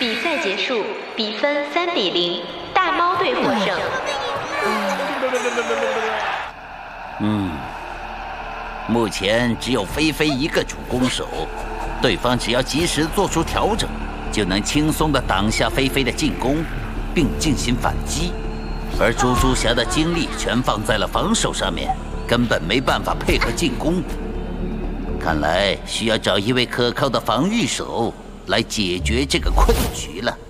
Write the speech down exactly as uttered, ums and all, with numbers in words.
比赛结束，比分三比零，大猫队获胜。 嗯，目前只有菲菲一个主攻手，对方只要及时做出调整，就能轻松地挡下菲菲的进攻，并进行反击。而猪猪侠的精力全放在了防守上面，根本没办法配合进攻。看来需要找一位可靠的防御手来解决这个困局了。